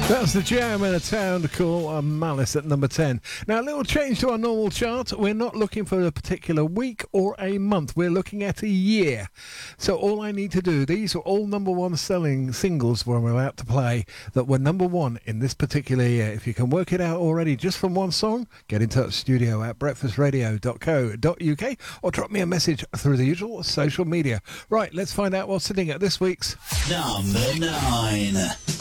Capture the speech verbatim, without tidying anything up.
That's the Jam in a town called uh, Malice at number ten. Now, a little change to our normal chart. We're not looking for a particular week or a month. We're looking at a year. So all I need to do, these are all number one selling singles when we're about to play that were number one in this particular year. If you can work it out already just from one song, get in touch, studio at breakfast radio dot co dot uk, or drop me a message through the usual social media. Right, let's find out what's sitting at this week's number nine.